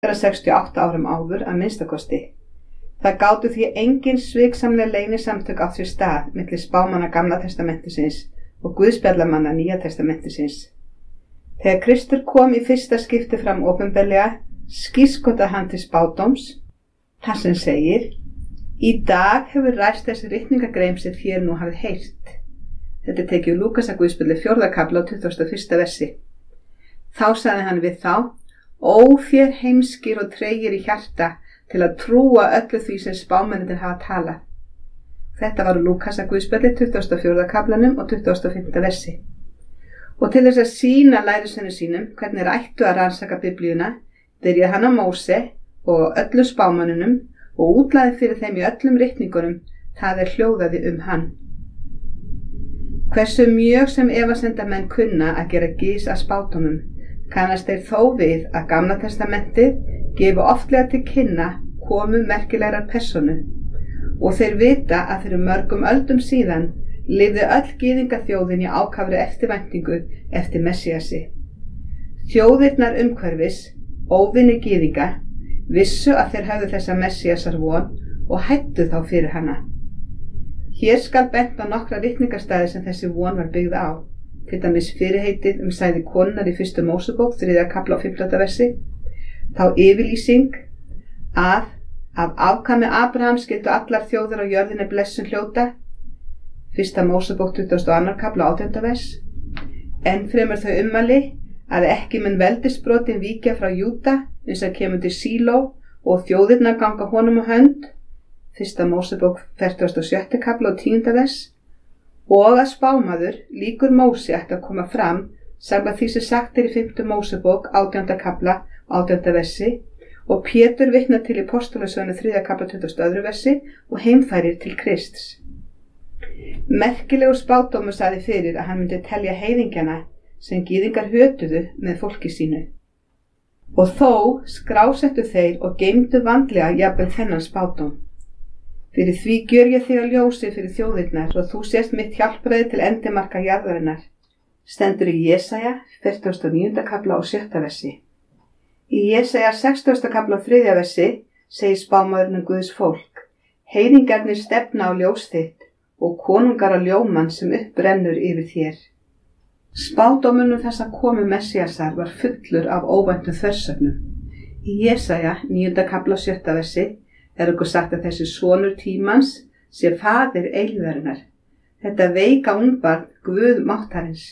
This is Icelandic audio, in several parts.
68 árum áður að minnstakosti. Það gátu því engin sviksamleg leynisamtök átt sér stað milli spámanna Gamla testamentisins og guðspjallamanna Nýja testamentisins. Þegar Kristur kom í fyrsta skipti fram opinberlega, skírskotaði hann til spádóms, þar sem segir: Í dag hefur ræst þessi ritningagrein sem þér nú hafið heyrt. Þetta er tekið úr Lúkasarguðspjalli 4. kafla og 21. versi. Þá sagði hann við þá: Ó þér heimskir og tregir í hjarta til að trúa öllu því sem spámennirnir hafa talað. Þetta var úr Lúkasarguðspjalli 24. kaflanum og 25. versi. Og til þess að sýna lærisveinum sínum hvernig ættu að rannsaka Biblíuna, byrjaði hann á Móse og öllum spámönnunum og útlaði fyrir þeim í öllum ritningunum það hljóðaði hann. Hversu mjög sem efasemdamenn kunna að gera gys að spádómum, kannast þeir þó við að Gamla testamentið gefa oftlega til kynna komu merkilegrar persónu og þeir vita að fyrir mörgum öldum síðan lifði öll gyðingaþjóðin í ákafri eftirvæntingu eftir Messíasi. Þjóðirnar umhverfis, óvinir gyðinga, vissu að þeir höfðu þessa Messíasar von og hættu þá fyrir hana. Hér skal bent á nokkra ritningarstaði sem þessi von var byggð á, til dæmis fyrirheitið sæði konunnar í 1. Mósebók 3. kafla og 15. versi, þá yfirlýsing að af afkvæmi Abraham skyldu allar þjóðir á jörðinni blessun hljóta, 1. Mósebók 22. kafla og 18. vers, enn fremur þau ummæli að ekki mun veldisbrotin víkja frá Júda eins og kemur til Síló og þjóðirnar ganga honum á hönd, 1. Mósebók 47. kafla og 10. vers, og að spámaður líkur Mósi ætti að koma fram samkvæmt því sem sagt í 5. Mósebók 18. kafla 18. versi og Pétur vitnar til í Postulasögunum 3. kafla 22. versi og heimfærir til Krists. Merkilegur spádómur sagði fyrir að hann myndi telja heiðingjana sem gyðingar hötuðu með fólki sínu. Og þó skrásettu þeir og geymdu vandlega jafnvel þennan spádóm. Fyrir því gjör ég þig að ljósi fyrir þjóðirnar og þú sést mitt hjálpræði til endimarka jarðarinnar. Stendur í Jesaja 49. kafla og 7. versi. Í Jesaja 60. kafla og 3. versi segir spámaðurinn Guðs fólk: Heiðingarnir stefna á ljós þitt og konungar á ljómann sem upprennur yfir þér. Spádómunum þess að komu Messíasar var fullur af óvæntum þversögnum. Í Jesaja 9. kafla og 7. versi er okkur sagt að þessi sonur tímans sé faðir eilífðarinnar, þetta veika ungbarn Guð máttarins.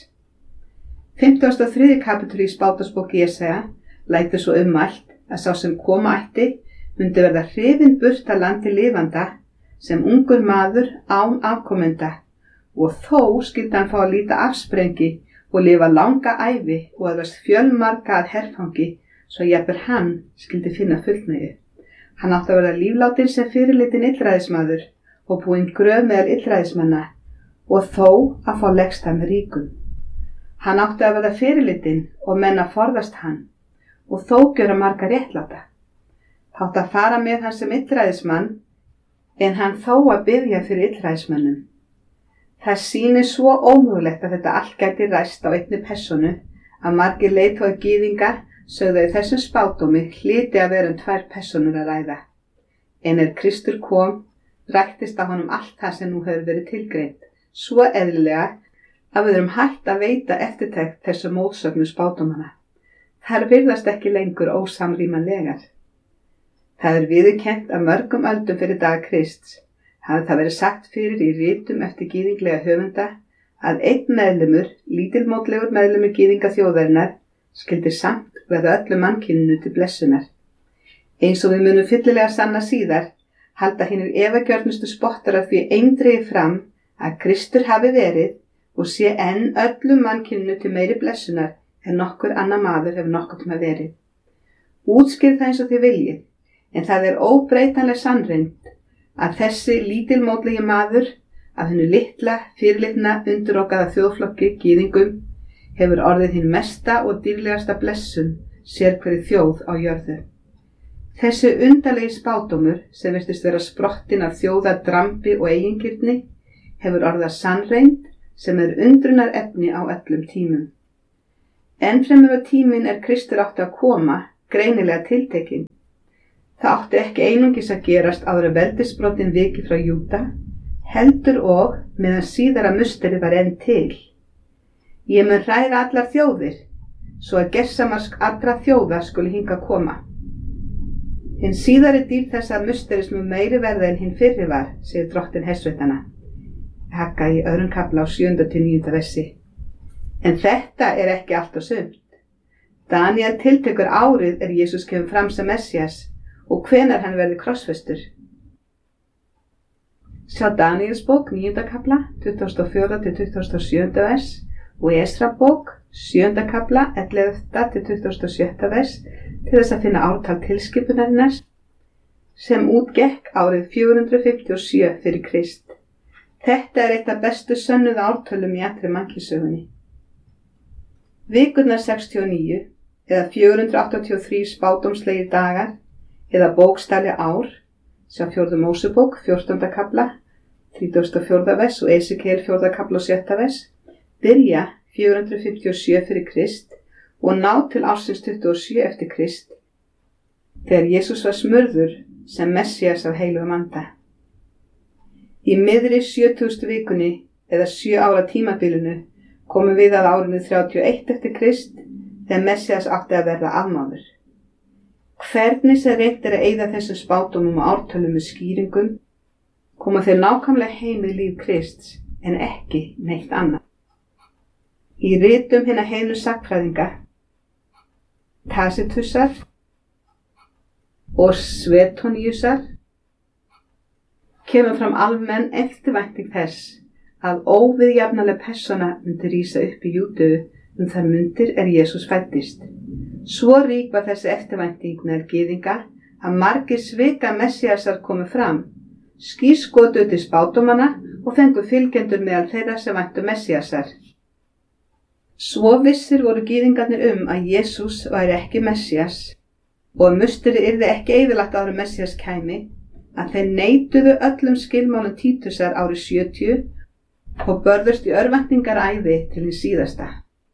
53. kapítur í spádómsbók Jesaja lætur svo ummælt að sá sem koma ætti myndi verða hrifinn burt af landi lifanda sem ungur maður án afkomenda og þó skyldi hann fá að líta afsprengi og lifa langa ævi og að verðast fjölmarga að herfangi svo jafnvel hann skyldi finna fullnægju. Hann átti að verða lífláttinn sem fyrirlitin illræðismaður og búinn gröf meðal illræðismanna og þó að fá legsta með ríkum. Hann átti að verða fyrirlitin og menn að forðast hann og þó gjöra marga réttláta. Það átti að fara með hann sem illræðismann en hann þó að biðja fyrir illræðismönnum. Það sýnir svo ómögulegt að þetta allt gæti ræst á einni persónu að margir leiðtogar gyðinga sögðu að þessum spádómi hlyti að vera tvær persónur að ræða. En Kristur kom, ræktist á honum allt það sem nú hefur verið tilgreint, svo eðlilega að við erum hætt að veita eftirtekt þessu mótsögnum spádómana. Þær virðast ekki lengur ósamrýmanlegar. Það er viðurkennt að mörgum öldum fyrir dag Krists hafi það verið sagt fyrir í ritum eftir gyðinglega höfunda að einn meðlimur, lítilmótlegur meðlimur gyðinga þjóðarinnar, skyldi samt verða öllu mannkyninu til blessunar. Eins og við munum fyllilega sanna síðar, halda hinir efagjörnustu spottarar því eindregið fram að Kristur hafi verið og sé enn öllum mannkyninu til meiri blessunar en nokkur annar maður hefur nokkuð tíma verið. Útskýrið það eins og þið viljið, en það er óbreytanleg sannreynd að þessi lítilmótlegi maður af hennu litla, fyrirlitna, undirokaða þjóðflokki gyðingum hefur orðið hinn mesta og dýrlegasta blessun sérhverri þjóð á jörðu. Þessi undarlegi spádómur sem virtist vera sprottin af þjóðardrambi og eigingirni hefur orðað sannreynd sem er undrunar efni á öllum tímum. Ennfremur á tíminn Kristur átti að koma greinilega tiltekin. Það átti ekki einungis að gerast áður en veldisbrotin viki frá Júda, heldur og meðan síðara musteri var enn til. Ég mun hræða allar þjóðir, svo að gersamar allra þjóða skuli hingað koma. Hinn síðari dýrð þessa musteris mun meiri verða en hinn fyrri var, segir drottinn hersveitanna. Haggai í 2. kafla á 7-9 versi. En þetta er ekki allt og sumt. Daníel tiltekur árið er Jesús kemur fram sem Messias og hvenær hann verði krossfestur. Sjá Daníels bók 9. kafla 24-27 vers og Esra bók 7. kafla 11-27 vers til þess að finna ártal tilskipunarinnar sem útgekk árið 457 fyrir Krist. Þetta er eitt af bestu sönnuðu ártölum í allri mannkynssögunni. Vikurnar 69 eða 483 spádómslegir dagar eða bókstafleg ár, sjá 4. Mósebók 14. kafla 34. vers og Esekiel 4. kafla og 7. vers, byrja 457 fyrir Krist og ná til ársins 27 eftir Krist, þegar Jesús var smurður sem Messias af heilugum anda. Í miðri 70. vikunni eða 7 ára tímabilinu komum við að árinu 31 eftir Krist, þegar Messias átti að verða afmáður. Hvernig sem reynt er að eyða þessum spádómum og ártölum með skýringum, koma þeir nákvæmlega heim í líf Krists en ekki neitt annað. Í ritum hinna heinu sagnfræðinga, Tacitusar og Suetoniusar, kemur fram almenn eftirvænting þess að óviðjafnaleg persóna myndi rísa upp í Júdeu þær mundir er Jesús fæddist. Svo rík var þessi eftirvænting meðal gyðinga að margir svika Messiasar komu fram, skírskotu til spádómanna og fengu fylgjendur meðal þeirra sem væntu Messiasar. Svo vissir voru gyðingarnir að Jesús væri ekki Messias og að musteri yrði ekki eyðilagt áður en Messias kæmi, að þeir neituðu öllum skilmálum Títusar árið 70 og börðust í örvæntingaræði til hins síðasta.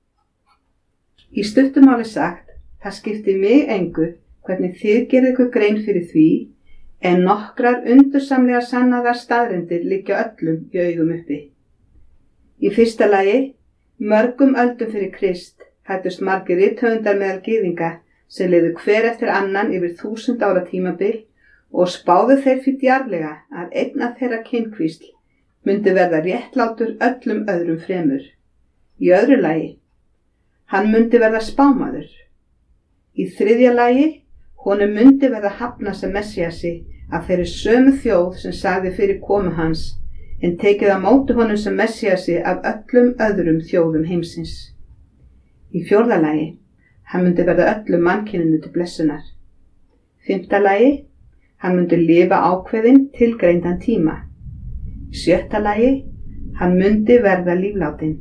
Í stuttumáli sagt, það skipti mig engu hvernig þið gerið ykkur grein fyrir því, en nokkrar undursamlega sannaðar staðreyndir liggja öllum í augum uppi. Í fyrsta lagi, mörgum öldum fyrir Krist fæddust margir rithöfundar meðal gyðinga sem liðu hver eftir annan yfir 1000 ára tímabil og spáðu þeir fyrir djarflega að einn af þeirra kynkvísl myndi verða réttlátur öllum öðrum fremur. Í öðru lagi, hann myndi verða spámaður. Í þriðja lagi, honum myndi verða hafna sem Messiasi af þeirri sömu þjóð sem sagði fyrir komu hans, en tekið á móti honum sem Messiasi af öllum öðrum þjóðum heimsins. Í fjórða lagi, hann myndi verða öllum mannkyninu til blessunar. Fimmta lagi, hann myndi lifa ákveðinn tilgreindan tíma. Í sjötta lagi, hann myndi verða líflátinn.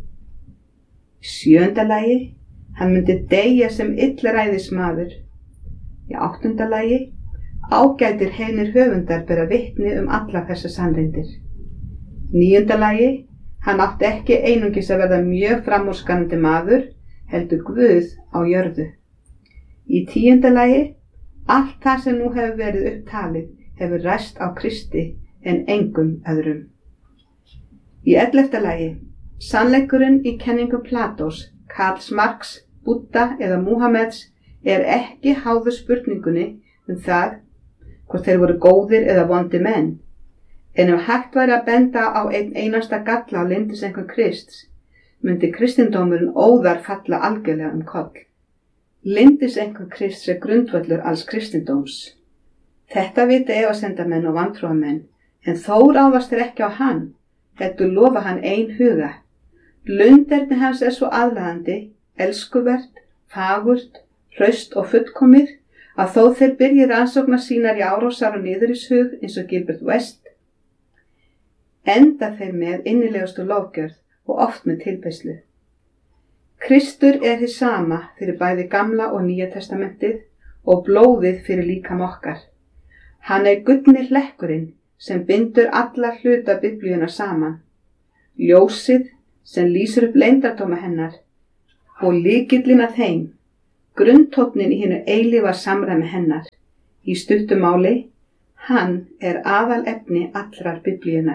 Í sjöunda lagi, hann myndi deyja sem illræðismaður. Í áttunda lagi, ágætir heilnir höfundar bera vitni allar þessar sannreyndir. Níunda lagi, hann átti ekki einungis að verða mjög framúrskarandi maður, heldur Guð á jörðu. Í tíunda lagi, allt það sem nú hefur verið upptalið hefur ræst á Kristi en engum öðrum. Í 11. lagi, sannleikurinn í kenningum Platós, Karls Marx, Búdda eða Múhammeds er ekki háður spurningunni það hvort þeir voru góðir eða vondi menn. En ef hægt væri að benda á einn einasta galla á lyndiseinkunn Krists, myndi kristindómurinn óðar falla algjörlega koll. Lyndiseinkunn Krists er grundvöllur alls kristindóms. Þetta vita efasemdamenn og vantrúamenn, en þó ráðast þeir ekki á hann, heldur lofa hann einhuga. Lunderni hans er svo aðlaðandi, elskuvert, fagurt, hraust og fullkomið, að þó þeir byrji rannsóknar sínar í árósar og niðurishug eins og Gilbert West, enda þeir með innilegustu lofgjörð og oft með tilbeiðslu. Kristur er hið sama fyrir bæði gamla og nýja testamentið og blóðið fyrir líkam okkar. Hann er gullni hlekkurinn sem bindur alla hluta Biblíuna saman, ljósið sem lýsir upp leyndardóma hennar og lykillinn að þeim Grunntónninn í hinu eilífa samræmi hennar. Í stuttu máli, hann aðalefni allrar Biblíunnar.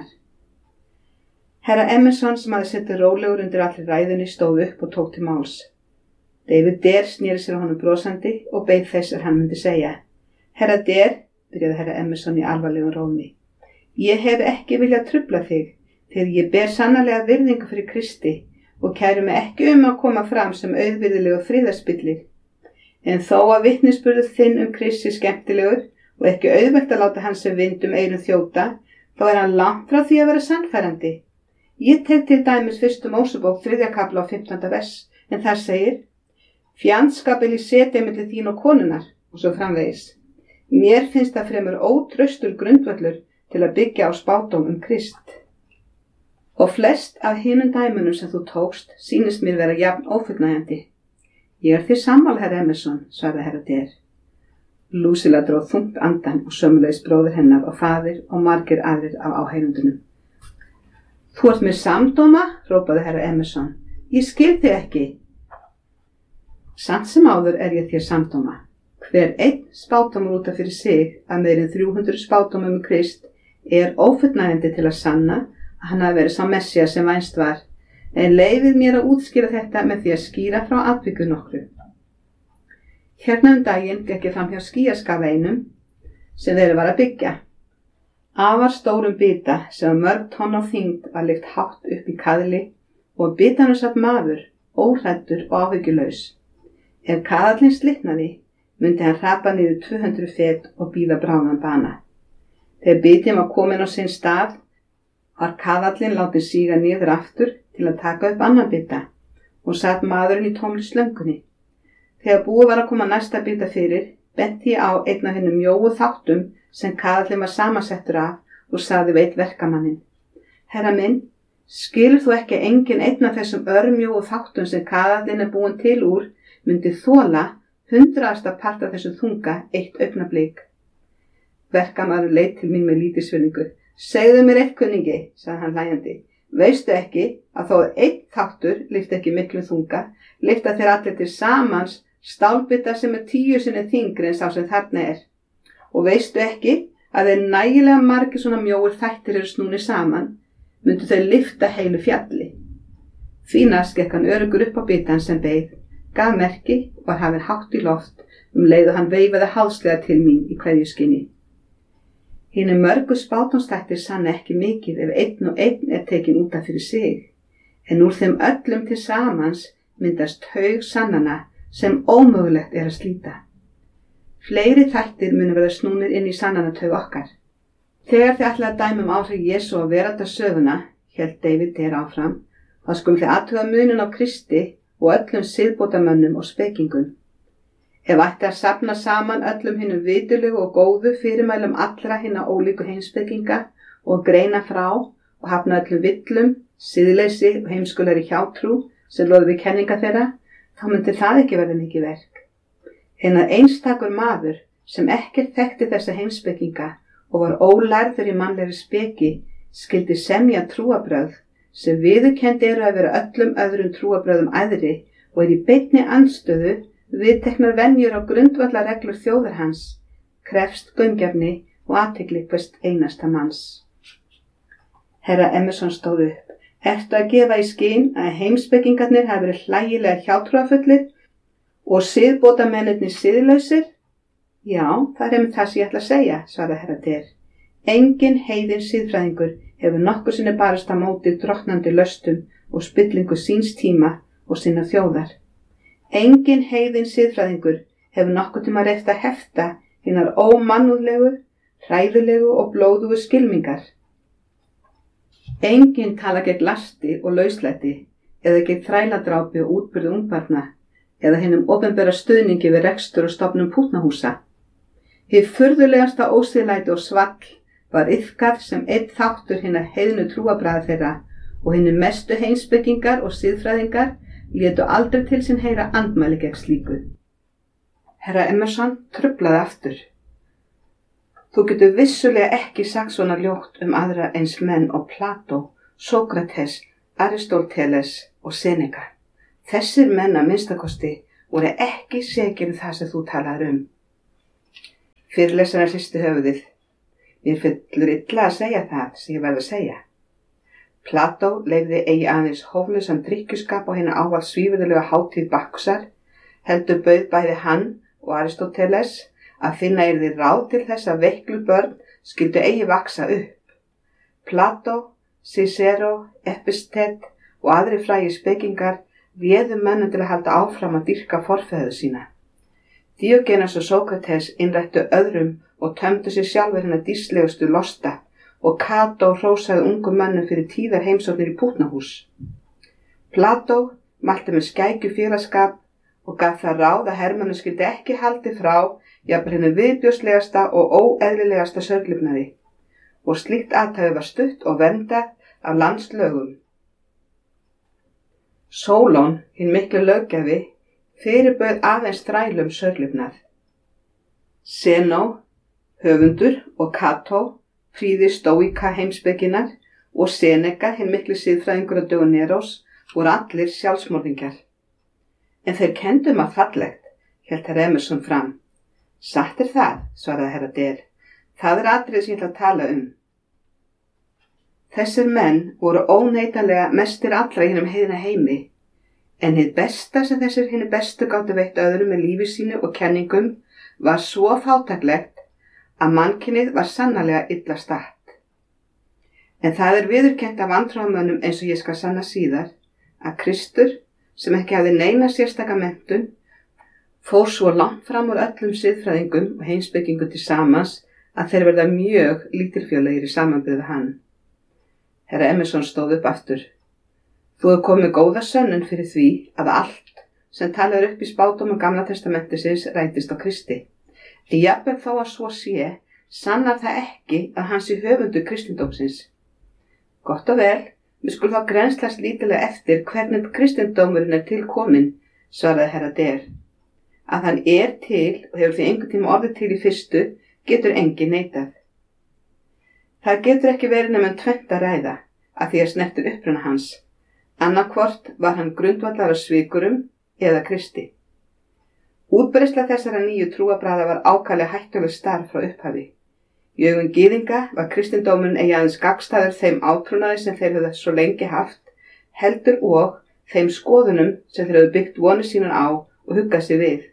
Herra Emerson, sem hafði setið rólegur undir allri ræðunni, stóð upp og tók til máls. David Dare sneri sér á honum brosandi og beið þess hann myndi segja. Herra Dare, byrjaði herra Emerson í alvarlegum rómi. Ég hef ekki viljað trufla þig, þegar ég ber sannarlega virðingu fyrir Kristi og kæru mig ekki að koma fram sem auðvirðilegu friðarspillir. En þó að vitnisburður þinn Krists sé skemmtilegur og ekki auðvelt að láta hann sem vind eyrum þjóta, þá hann langt frá því að vera sannfærandi. Ég tek til dæmis 1. Mósebók 3. kafla og 15. vers, en þar segir: Fjandskap vil ég setja milli þín og konunnar, og svo framvegis. Mér finnst það fremur ótraustur grundvöllur til að byggja á spádóm Krist. Og flest af hinum dæmunum sem þú tókst sýnist mér vera jafn ófullnægjandi. Ég því sammála, herra Emerson, svaraði herra Dare. Lucilla dró þungt andan og sömuleiðis bróðir hennar og faðir og margir aðrir af áheyrendunum. Þú ert með samdóma, hrópaði herra Emerson. Ég skil þig ekki. Samt sem áður ég þér samdóma. Hver einn spádómur út af fyrir sig af meir en 300 spádómum Krist ófullnægjandi til að sanna að hann hafi verið sá Messías sem vænst var, en leyfið mér að útskýra þetta með því að skýra frá atvikum nokkru. Hérna daginn gekk ég fram hjá skýjaskafa einum sem verið var að byggja. Afar stórum bita sem mörg tonn á þyngd var lyft hátt upp í kaðli og bitanum satt maður, óhræddur og áhyggjulaus. Ef kaðallinn slitnaði, myndi hann hrapa niður 200 fet og bíða bráðan bana. Þegar bitinn var komin á sinn stað, var kaðallinn látinn síga niður aftur til að taka upp annan bita og satt maðurinn í tómri slöngunni. Þegar búið var að koma næsta bita fyrir, benti ég á einn af hinum mjóu þáttum sem kaðallinn var samansettur af og sagði við einn verkamanninn: Herra minn, skilur þú ekki að engin einn af þessum örmjóu þáttum sem kaðallinn búin til úr myndi þola 100. part af þessum þunga eitt augnablik? Verkamaður leit til mín með lítilsvirðingu. Segðu mér eitt, kunningi, sagði hann hlæjandi. Veistu ekki að þó einn þáttur lyfti ekki miklu þunga, lyfta þeir allir til samans stálbita sem 10 sinnum þyngri en sá sem þarna Og veistu ekki að þeir nægilega margir svona mjóir þættir snúnir saman, myndu þau lyfta heilu fjalli. Fínast gekk hann öruggur upp á bitann sem beið, gaf merki og var hafinn hátt í loft leið og hann veifaði háðslega til mín í kveðjuskyni. Hinir mörgu spádómsþættir sanna ekki mikið ef einn og einn tekin út af fyrir sig, en úr þeim öllum til samans myndast haug sannana sem ómögulegt að slíta. Fleiri þættir munu verða snúnir inn í sannanataug okkar. Þegar þið ætlaði að dæma áhrif Jesú á veraldarsöguna, hélt David Dare áfram, þá skulum þið athuga muninn á Kristi og öllum siðbótarmönnum og spekingum. Ef ætti að safna saman öllum hinum vitulegu og góðu fyrirmælum allra hinna ólíku heimspekinga og greina frá og hafna öllum villum, siðleysi og heimskulari hjátrú sem loði við kenninga þeirra, þá myndi það ekki verða mikið verk. En að einstakur maður sem ekkert þekkti þessa heimspekinga og var ólærður í mannlegri speki skyldi semja trúarbrögð sem viðurkennd að vera öllum öðrum trúarbrögðum æðri og í beinni andstöðu viðteknar venjur á grundvallarreglur þjóðar hans, krefst gaumgæfni og athygli hvers einasta manns. Herra Emerson stóð upp. Ertu að gefa í skyn að heimspekingarnir hafi verið hlægilega hjátrúarfullir og siðbótarmennirnir siðlausir? Já, það með það sem ég ætla að segja, svaraði herra Dare. Engin heiðinn siðfræðingur hefur nokkur sinni barist á móti drottnandi löstum og spillingu síns tíma og sinna þjóðar. Engin heiðinn siðfræðingur hefur nokkur tíma reyft að hefta hinar ómannúðlegu, hræðilegu og blóðugu skylmingar. Engin tala gegn lasti og lauslæti eða gegn þræladrápi og útburði ungbarna eða hinum opinbera stuðningi við rekstur og stofnun pútnahúsa. Hið furðulegasta ósiðlæti og svall var iðkað sem einn þáttur hinna heiðnu trúarbragða þeirra og hinir mestu heimspekingar og siðfræðingar létu aldrei til sín heyra andmæli gegn slíku. Herra Emerson truflaði aftur. Þú getur vissulega ekki sagt svona ljótt aðra eins menn og Plató, Sókrates, Aristóteles og Seneca. Þessir menn að minnstakosti voru ekki sekir það sem þú talaðir Fyrirlesarinn hristi höfuðið. Mér fyllur illa að segja það sem ég verð að segja. Plató leyfði eigi aðeins hóflausan drykkjuskap á hina ávallt svívirðulega hátíð Bakkusar, heldur bauð bæði hann og Aristóteles að finna yrði ráð til þess að veiklu börn skyldu eigi vaksa upp. Plató, Cicero, Epiktet og aðrir frægir spekingar réðu mönnum til að halda áfram að dýrka forfeður sína. Díógenes og Sókrates innrættu öðrum og tömdu sér sjálfur hina dýrslegustu losta og Kató hrósaði ungum mönnum fyrir tíðar heimsóknir í pútnahús. Plató mælti með skækju félagsskap og gaf það ráð að hermönnum skyldi ekki haldið frá jafnvel hinu viðbjóðslegasta og óeðlilegasta sörglifnaði og slíkt athæfi var stutt og verndað af landslögum. Sólón, hinn miklu löggjafi, fyrirbauð aðeins þrælum sörglifnað. Senó, höfundur og Kató, prýði stóíka heimspekinnar og Seneca, hinn miklu siðfræðingur á dögum Nerós, voru allir sjálfsmorðingjar. En þeir kenndu að fallegt, hélt herra Emerson fram. Satt það, svaraði herra Der. Það atriði sem ég ætla að tala Þessir menn voru óneitanlega mestir allra í hinum heiðna heimi, en hið besta sem þessir hinni bestu gátu veitt öðrum með lífi sínu og kenningum var svo fátæklegt að mannkynið var sannarlega illa statt. En það viðurkennt af vantrúarmönnum eins og ég skal sanna síðar, að Kristur, sem ekki hafði neina sérstaka menntun, fór svo langt fram úr öllum siðfræðingum og heimspekingum til samans að þeir verða mjög lítilfjólegir í samanburði við hann. Herra Emerson stóð upp aftur. Þú hefur komið góða sönnun fyrir því að allt sem talað upp í spádómum Gamla testamentisins rætist á Kristi. En jafnvel þó að svo sé, sannar það ekki að hann sé höfundur kristindómsins. Gott og vel, við skulum þá grennslast lítilega eftir hvernig kristindómurinn til kominn, svaraði herra Der. Að hann til og hefur því einhvern tíma orðið til í fyrstu, getur enginn neitað. Það getur ekki verið nema tvennt að ræða, að því að snertir uppruna hans. Annarkvort var hann grundvallar af svikurum eða Kristi. Útbreiðsla þessara nýju trúarbragða var ákaflega hættuleg starf frá upphafi. Í augum gyðinga var kristindómurinn eigi aðeins gagnstæður þeim átrúnaði sem þeir höfðu svo lengi haft, heldur og þeim skoðunum sem þeir höfðu byggt vonir sínar á og huggað sig við.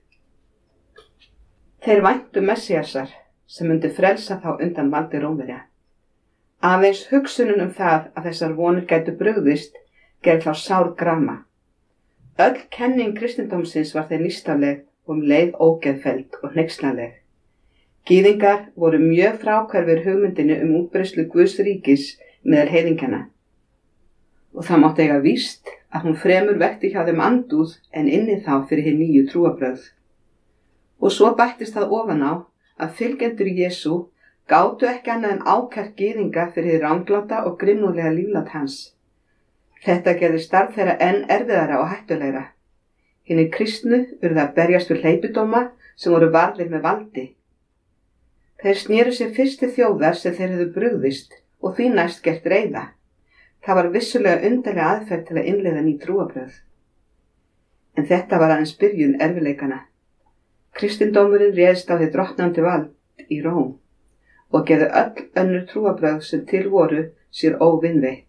Þeir væntu Messíasar sem myndi frelsa þá undan valdi Rómverja. Aðeins hugsunum það að þessar vonir gætu brugðist gerði þá sár grama. Öll kenning kristindómsins var þeir nýstafleg og leið ógeðfelld og hneykslanleg. Gyðingar voru mjög fráhverfir hugmyndinu útbreiðslu Guðs ríkis meðal heiðingjana. Og það mátti eiga víst að hún fremur vekti hjá þeim andúð en inni þá fyrir hið nýju trúarbrögð. Og svo bættist það ofan á að fylgjendur Jesú gátu ekki annað en ákært gyðinga fyrir hið rangláta og grimmúðlega líflát hans. Þetta gerði starf þeirra enn erfiðara og hættulegra. Hinir kristnu urðu að berjast við hleypidóma sem voru varðir með valdi. Þeir snéru sér fyrst til þjóðar sem þeir hefðu brugðist og því næst gert reiða. Það var vissulega undarlega aðferð til að innleiða ný trúarbrögð. En þetta var aðeins byrjun erfiðleikana. Kristindómurinn réðst á hið drottnandi vald í Róm og gerði öll önnur trúarbrögð sem til voru sér óvinveitt.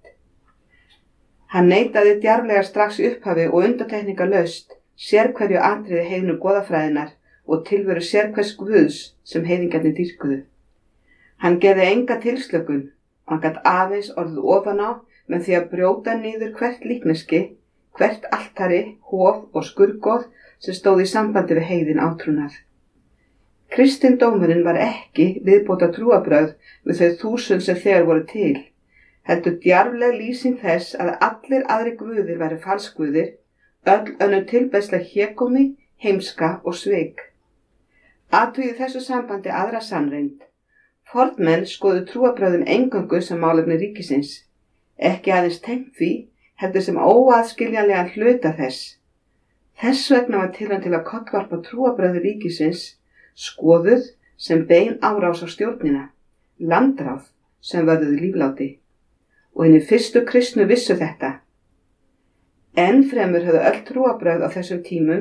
Hann neitaði djarflega strax í upphafi og undantekningarlaust sérhverju atriði heiðnu goðafræðinnar og tilveru sérhvers guðs sem heiðingarnir dýrkuðu. Hann gerði enga tilslökun og hann gat aðeins orðið ofan á með því að brjóta niður hvert líkneski, hvert altari, hof og skurðgoð sem stóð í sambandi við heiðin átrúnað. Kristindómurinn var ekki viðbóta trúarbrögð við þau 1000 sem þegar voru til, heldur djarfleg lýsing þess að allir aðri guðir væru falsguðir, öll önnur tilbeiðsla hégómi, heimska og svik. Athugið þessu sambandi aðra sannreynd. Fornmenn skoðu trúarbrögðin eingöngu sem málefni ríkisins, ekki aðeins tengt því, heldur sem óaðskiljanlegan hluta þess. Þess vegna var tilraun til að kollvarpa trúarbrögði ríkisins skoðuð sem bein árás á stjórnina, landráð sem vörðuðu lífláti. Og hinir fyrstu kristnu vissu þetta. Enn fremur höfðu öll trúarbrögð á þessum tímum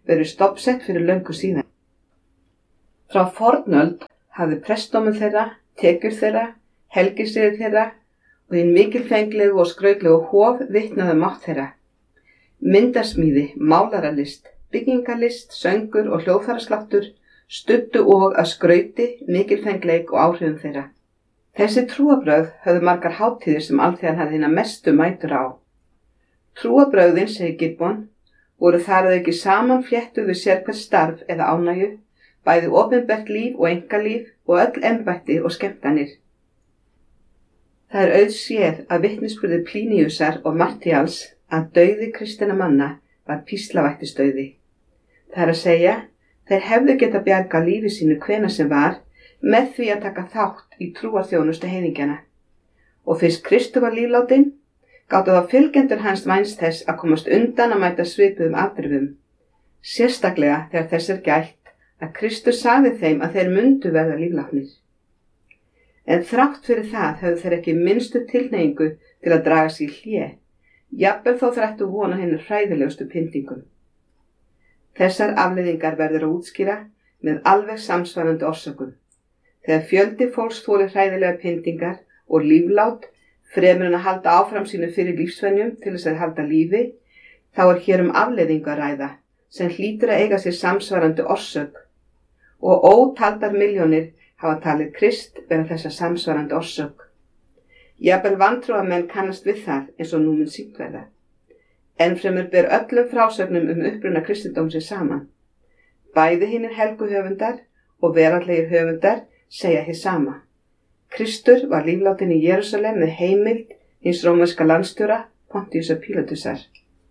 verið stoppsett fyrir löngu síðan. Frá fornöld hafði prestdómur þeirra, tekjur þeirra, helgisriðir þeirra og hinn mikilfenglegu og skrautlegu hof vitnaði mátt þeirra. Myndasmíði, málaralist, byggingalist, söngur og hljóðfærasláttur studdu og að skrauti, mikilfengleik og áhrifum þeirra. Þessi trúarbrögð höfðu margar hátíðir sem alþýðan hafði hina mestu mætur á. Trúarbrögðin, segir Gibbon, voru þar að auki samanfléttuð við sérhvert starf eða ánægju, bæði opinbert líf og einkalíf og öll embætti og skemmtanir. Það er auðséð að vitnisburði Plíniusar og Martials að dauði kristinna manna var píslavættisdauði. Það er að segja, þeir hefðu geta bjargað lífi sínu hvenær sem var með því að taka þátt í trúarþjónustu heiðingjana. Og fyrst Kristur var líflátin, gátu þá fylgjendur hans vænst þess að komast undan að mæta svipuðum afdrifum. Sérstaklega þegar þess er gætt að Kristur sagði þeim að þeir mundu verða líflátnir. En þrátt fyrir það höfðu þeir ekki minnstu tilhneigingu til að draga sig í hlé, jafnvel þó þeir ættu von á hinum hræðilegustu pyndingum. Þessar afleiðingar verður að útskýra með alveg samsvarandi orsökum. Þegar fjöldi fólks þolir hræðilega pyndingar og líflát fremur en að halda áfram sínu fyrir lífsvenjum til þess að halda lífi, þá er hér afleiðingu að ræða sem hlýtur að eiga sér samsvarandi orsök og ótaldar milljónir hafa talið Krist vera þessa samsvarandi orsök. Jafnvel vantrúarmenn kannast við það eins og nú mun sýnt verða. Ennfremur ber öllum frásögnum uppruna kristindómsins saman. Bæði hinir helgu höfundar og veraldlegir höfundar segja hið sama. Kristur var líflátin í Jerúsalem með heimild hins rómverska landstjóra Pontiusar Pílatusar.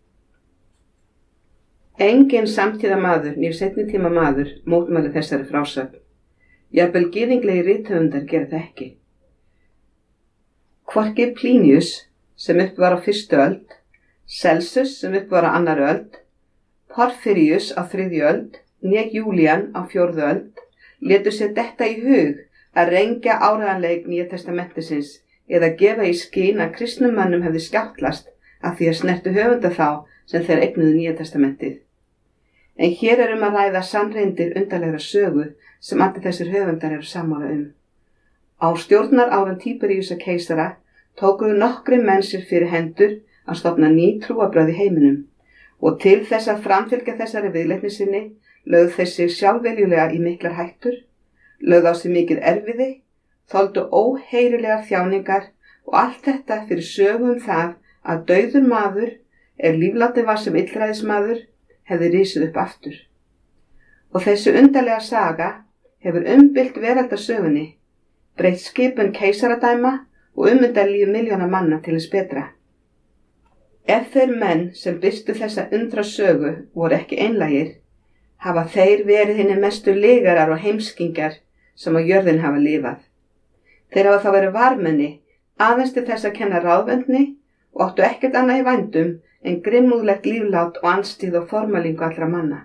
Enginn samtíða maður né seinni tíma maður mótmælir þessari frásögn. Jafnvel gyðinglegi rithöfundar gera það ekki. Hvorki Plinius sem uppi var á 1. öld, Celsus sem uppi var á 2. öld, Porfirius á 3. öld, né Júlían á 4. öld létu sér detta í hug að rengja áreiðanleik Nýja testamentisins eða gefa í skyn að kristnum mönnum hefði skjáttlast af því að snertu höfunda þá sem þeir eignuðu Nýja testamentið. En hér er að ræða sannreyndir undarlegra sögu sem allir þessir höfundar eru sammála Á stjórnar árum Tíberíusar keisara tókuðu nokkri menn sér fyrir hendur að stofna ný trúarbrögð í heiminum og til þess að framfylgja þessari viðleitni sinni lögðu þeir sig sjálfveljulega í miklar hættur, lögðu á sig mikið erfiði, þoldu óheyrilegar þjáningar og allt þetta fyrir sögu það að dauður maður, ef líflátin var sem illræðismaður, hefði risið upp aftur. Og þessi undarlega saga hefur umbylt veraldarsögunni, breytt skipun keisaradæma og ummyndað líf milljóna manna til þess betra. Ef þeir menn sem birtu þessa undra sögu voru ekki einlægir, hafa þeir verið hinir mestu lygarar og heimskingjar sem á jörðin hafa lifað. Þeir hafa þá verið varmenni, aðeins til þess að kenna ráðvendni og áttu ekkert annað í vændum en grimmúðlegt líflát og anstíð og formalingu allra manna.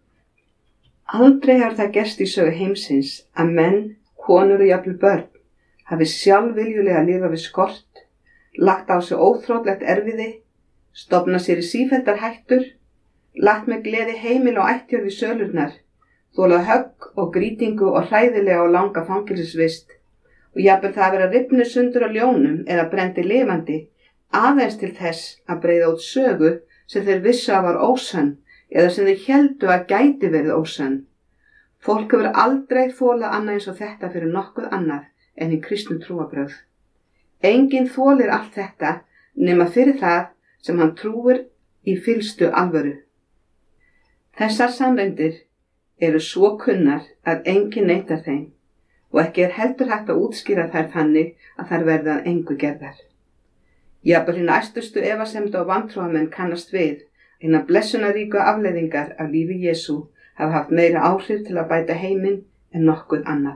Aldrei hefur það gerst í sögu heimsins að menn, konur og jafnvel börn hafi sjálfviljulega lifað við skort, lagt á sig óþrótlegt erfiði, stofnað sér í sífelldar hættur, lagt með gleði heimil og ættjörð í sölurnar, þolað högg og grýtingu og hræðilega og langa fangelsisvist og jafnvel það að vera rifnir sundur á ljónum eða brendi lifandi aðeins til þess að breiða út sögu sem þeir vissu að var ósönn eða sem þeir héldu að gæti verið ósönn. Fólk hefur aldrei þolað annað eins og þetta fyrir nokkuð annað en í kristnu trúarbrögð. Enginn þolir allt þetta nema fyrir það sem hann trúir í fyllstu alvöru. Þessar sannreyndir eru svo kunnar að enginn neitar þeim og ekki er heldur hægt að útskýra þær þannig að þær verða að engu gerðar. Jafnvel hina æstustu efasemda og vantrúamenn kannast við hina blessunaríku afleiðingar af lífi Jesú hafa haft meira áhrif til að bæta heiminn en nokkuð annað.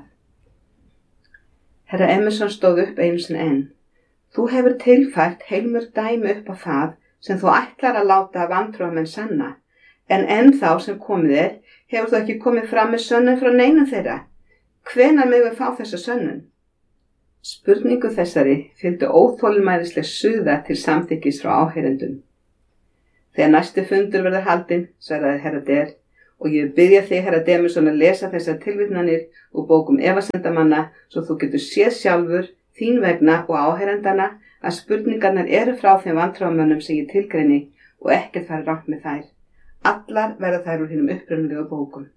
Herra Emerson stóð upp einu sinni enn. Þú hefur tilfært heilmörg dæmi upp á það sem þú ætlar að láta vantrúamenn sanna, en ennþá sem komið hefur þú ekki komið fram með sönnun frá neinum þeirra. Hvenær megum við fá þessa sönnun? Spurningu þessari fylgdu óþolinmæðisleg suða til samþykkis frá áheyrendum. Þegar næsti fundur verður haldinn, svaraði herra Der, Og ég biðja þig, Herra Demisson, að lesa þessar tilvitnanir úr bókum efasemdamanna svo þú getur séð sjálfur, þín vegna og áheyrendana að spurningarnar eru frá þeim vantrúarmönnum sem ég tilgreini og ekkert fari rangt með þær. Allar verða þær úr hinum upprunalegu bókum.